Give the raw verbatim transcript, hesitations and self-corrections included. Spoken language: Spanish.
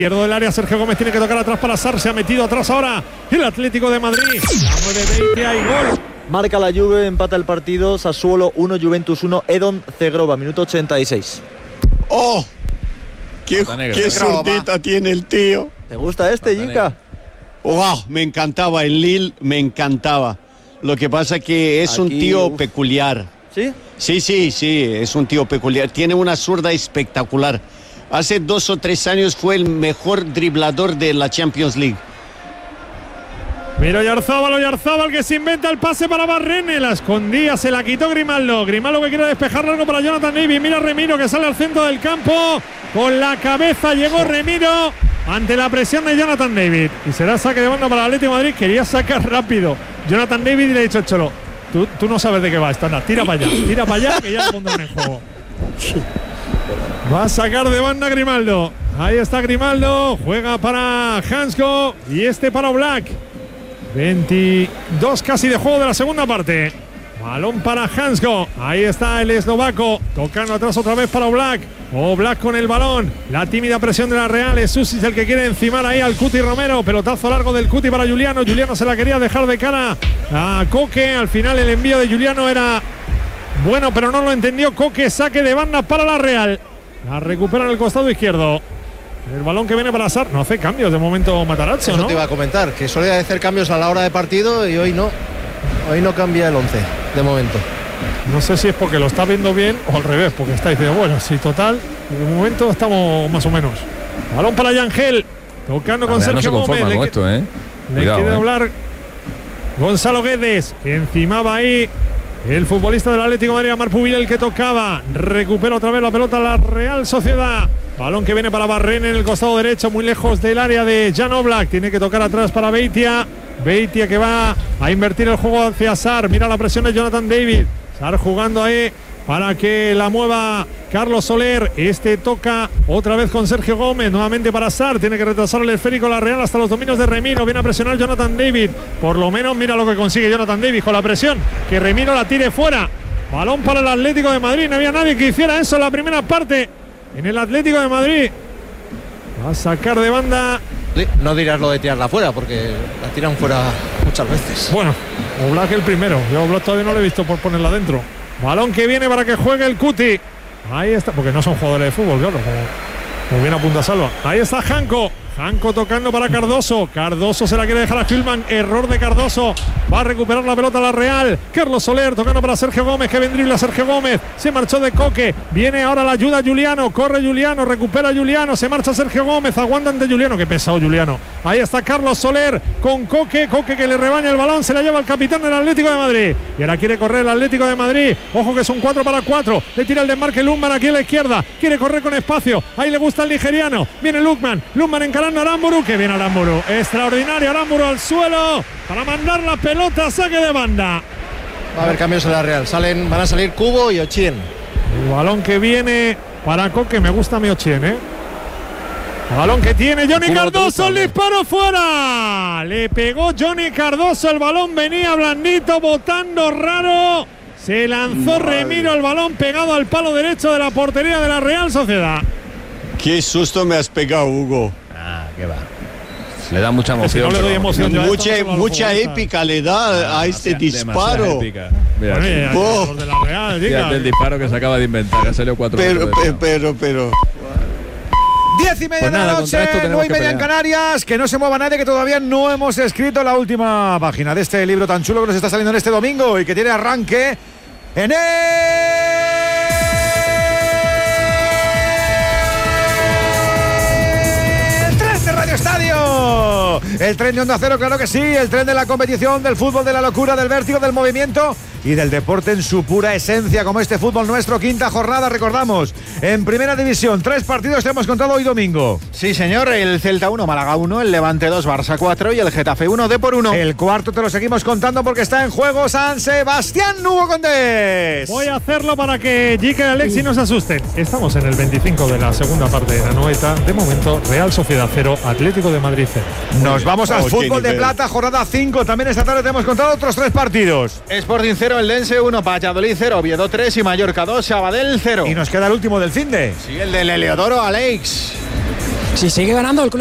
Izquierdo del área, Sergio Gómez tiene que tocar atrás para Sar, se ha metido atrás ahora el Atlético de Madrid. La mueve Beitia y gol. Marca la Juve, empata el partido, Sassuolo uno, Juventus uno, Edon Zegrova, minuto ochenta y seis. ¡Oh! ¡Qué, qué zurdita tiene el tío! ¿Te gusta este, Yinka? ¡Wow! Me encantaba, en Lille me encantaba. Lo que pasa que es Aquí, un tío uf. peculiar. ¿Sí? Sí, sí, sí, es un tío peculiar. Tiene una zurda espectacular. Hace dos o tres años fue el mejor driblador de la Champions League. Mira Oyarzábal, Oyarzábal que se inventa el pase para Barrene. La escondía, se la quitó Grimaldo. Grimaldo que quiere despejar algo para Jonathan David. Mira Remiro que sale al centro del campo. Con la cabeza llegó Remiro ante la presión de Jonathan David. Y será saque de banda para el Atlético de Madrid. Quería sacar rápido Jonathan David y le ha dicho Cholo, tú, tú no sabes de qué va esta, nada. Tira para allá, tira para allá que ya lo pondrán en juego. Va a sacar de banda Grimaldo. Ahí está Grimaldo. Juega para Hansko y este para Oblak. veintidós casi de juego de la segunda parte. Balón para Hansko. Ahí está el eslovaco. Tocando atrás otra vez para Oblak. Oblak con el balón. La tímida presión de la Real. Es Susic el que quiere encimar ahí al Cuti Romero. Pelotazo largo del Cuti para Juliano. Juliano se la quería dejar de cara a Koke. Al final el envío de Juliano era bueno, pero no lo entendió Koke. Saque de banda para la Real. La recupera en el costado izquierdo. El balón que viene para Sar. No hace cambios de momento Matarazzo, ¿no? Eso te iba a comentar, que solía hacer cambios a la hora de partido y hoy no. Hoy no cambia el once, de momento. No sé si es porque lo está viendo bien o al revés, porque está diciendo, bueno, sí, total, de momento estamos más o menos. Balón para Yangel. Tocando con Sergio no se Gómez. Con le, esto, ¿eh? le Cuidado, quiere eh. hablar Gonzalo Guedes, que encimaba ahí el futbolista del Atlético de Madrid, Marpubil, el que tocaba. Recupera otra vez la pelota la Real Sociedad. Balón que viene para Barrene en el costado derecho, muy lejos del área de Jan Oblak. Tiene que tocar atrás para Beitia. Beitia que va a invertir el juego hacia Sar. Mira la presión de Jonathan David. Sar jugando ahí para que la mueva Carlos Soler. Este toca otra vez con Sergio Gómez. Nuevamente para Sar. Tiene que retrasar el esférico la Real hasta los dominios de Remiro. Viene a presionar Jonathan David. Por lo menos mira lo que consigue Jonathan David con la presión. Que Remiro la tire fuera. Balón para el Atlético de Madrid. No había nadie que hiciera eso en la primera parte. En el Atlético de Madrid. Va a sacar de banda. No dirás lo de tirarla fuera, porque la tiran fuera muchas veces. Bueno, Oblak el primero. Yo Oblak todavía no lo he visto por ponerla dentro. Balón que viene para que juegue el Cuti. Ahí está, porque no son jugadores de fútbol, claro, como, como bien apunta Salva. Ahí está Janko. Janko tocando para Cardoso. Cardoso se la quiere dejar a Hillman. Error de Cardoso. Va a recuperar la pelota la Real. Carlos Soler tocando para Sergio Gómez. Que vendrible a Sergio Gómez. Se marchó de Koke. Viene ahora la ayuda Juliano. Corre Juliano. Recupera Juliano. Se marcha Sergio Gómez. Aguantan de Juliano. Qué pesado Juliano. Ahí está Carlos Soler con Koke. Koke que le rebaña el balón. Se la lleva el capitán del Atlético de Madrid. Y ahora quiere correr el Atlético de Madrid. Ojo que son cuatro para cuatro. Le tira el desmarque Lundman aquí a la izquierda. Quiere correr con espacio. Ahí le gusta el nigeriano. Viene Lukman. Lukman encarando a Aramburu. Que viene Aramburu. Extraordinario Aramburu al suelo para mandar la pelota. Saque de banda. Va a haber cambios en la Real. Salen, van a salir Kubo y Ochien. El balón que viene para Koke. Me gusta mi Ochien, ¿eh? El balón que tiene Johnny Cardoso. El disparo fuera. Le pegó Johnny Cardoso. El balón venía blandito, botando raro. Se lanzó Remiro el balón pegado al palo derecho de la portería de la Real Sociedad. Qué susto me has pegado, Hugo. Ah, qué va. Le da mucha emoción. Si no le doy emoción yo mucha esto, mucha épica le da a este disparo. Mira, oh. Los de la Real, fíjate el disparo que se acaba de inventar. Ha salido cuatro. Pero, pero, pero, pero. Diez y media pues de nada, la noche, nueve y media en Canarias. Que no se mueva nadie, que todavía no hemos escrito la última página de este libro tan chulo que nos está saliendo en este domingo y que tiene arranque en el tren de Radio Estadio. El tren de Onda Cero, claro que sí. El tren de la competición, del fútbol, de la locura, del vértigo, del movimiento y del deporte en su pura esencia, como este fútbol nuestro. Quinta jornada, recordamos, en Primera División. Tres partidos te hemos contado hoy domingo. Sí, señor. El Celta uno, Málaga uno, el Levante dos, Barça cuatro y el Getafe uno, Depor uno. El cuarto te lo seguimos contando porque está en juego San Sebastián, Hugo Condés. Voy a hacerlo para que Jique y Alexi no se asusten. Estamos en el veinticinco de la segunda parte de la noeta. De momento, Real Sociedad cero, Atlético de Madrid cero. Nos vamos al Oh, fútbol de plata, jornada cinco. También esta tarde te hemos contado otros tres partidos. Sporting cero, el Dense uno, Valladolid cero, Oviedo tres y Mallorca dos, Sabadell cero. Y nos queda el último del finde. Sí, el del Heliodoro Alex. Si sigue ganando el